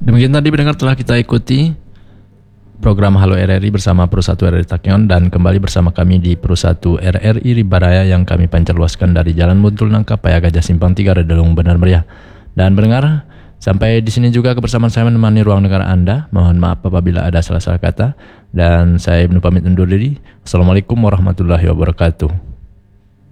Demikian tadi pendengar telah kita ikuti program Halo RRI bersama Pro 1 RRI Takengon, dan kembali bersama kami di Pro 1 RRI Ribaraya yang kami pancarluaskan dari Jalan Buntul Nangka, Paya Gajah Simpang 3, Redalung Benar Meriah. Dan pendengar, sampai di sini juga kebersamaan saya menemani ruang dengar Anda. Mohon maaf apabila ada salah-salah kata, dan saya Ibnu pamit undur diri. Assalamualaikum warahmatullahi wabarakatuh.